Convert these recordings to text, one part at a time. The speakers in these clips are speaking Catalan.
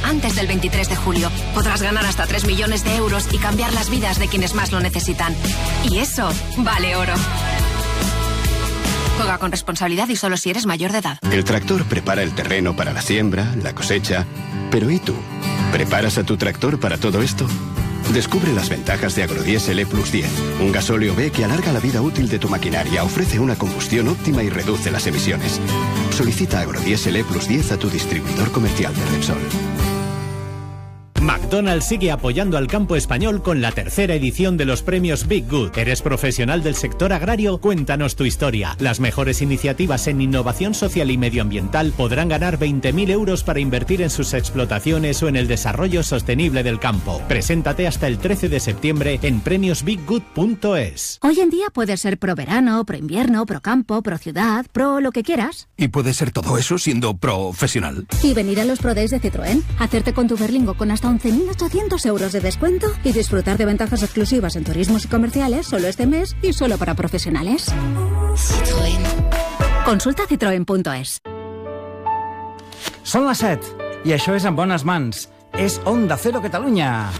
antes del 23 de julio. Podrás ganar hasta 3 millones de euros y cambiar las vidas de quienes más lo necesitan. Y eso vale oro. Juega con responsabilidad y solo si eres mayor de edad. El tractor prepara el terreno para la siembra, la cosecha. Pero ¿y tú? ¿Preparas a tu tractor para todo esto? Descubre las ventajas de Agrodiesel E+10, un gasóleo B que alarga la vida útil de tu maquinaria, ofrece una combustión óptima y reduce las emisiones. Solicita Agrodiesel E+10 a tu distribuidor comercial de Repsol. McDonald's sigue apoyando al campo español con la tercera edición de los premios Big Good. ¿Eres profesional del sector agrario? Cuéntanos tu historia. Las mejores iniciativas en innovación social y medioambiental podrán ganar 20.000 euros para invertir en sus explotaciones o en el desarrollo sostenible del campo. Preséntate hasta el 13 de septiembre en premiosbiggood.es. Hoy en día puedes ser pro verano, pro invierno, pro campo, pro ciudad, pro lo que quieras. Y puedes ser todo eso siendo profesional. Y venir a los Pro Days de Citroën, hacerte con tu Berlingo con hasta 11.800 euros de descuento y disfrutar de ventajas exclusivas en turismos y comerciales solo este mes y solo para profesionales. Citroën. Consulta citroen.es. Són les 7 i això és En bones mans. És Onda Cero Catalunya.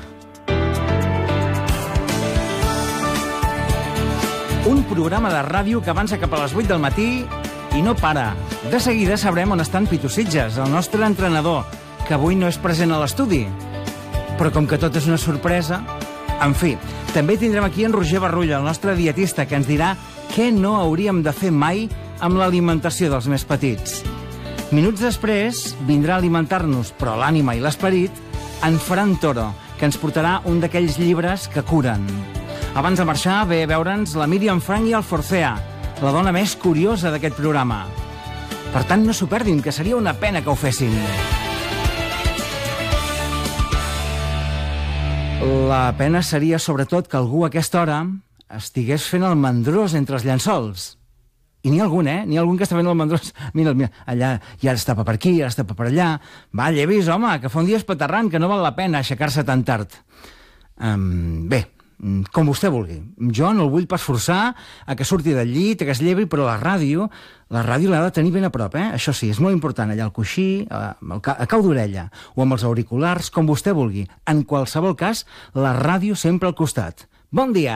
Un programa de ràdio que avança cap a les 8 del matí i no para. De seguida sabrem on estan Pitu Sitges, el nostre entrenador, que avui no és present a l'estudi. Però com que tot és una sorpresa... En fi, també tindrem aquí en Roger Barrulla, el nostre dietista, que ens dirà què no hauríem de fer mai amb l'alimentació dels més petits. Minuts després vindrà a alimentar-nos, però l'ànima i l'esperit, en Ferran Toro, que ens portarà un d'aquells llibres que curen. Abans de marxar, ve a veure'ns la Míriam Frank i el Forcea, la dona més curiosa d'aquest programa. Per tant, no s'ho perdin, que seria una pena que ho fessin. La pena seria, sobretot, que algú a aquesta hora estigués fent el mandrós entre els llençols. I n'hi ha algun, N'hi ha algun que està fent el mandrós. Mira, allà, i ara es tapa per aquí, ara es tapa per allà. Va, llevis, home, que fa un dia espaterrant, que no val la pena aixecar-se tan tard. Bé, com vostè vulgui. Jo no el vull pas forçar a que surti del llit, a que es llevi, però la ràdio l'ha de tenir ben a prop, Això sí, és molt important, allà al coixí, a cau d'orella, o amb els auriculars, com vostè vulgui. En qualsevol cas, la ràdio sempre al costat. Bon dia!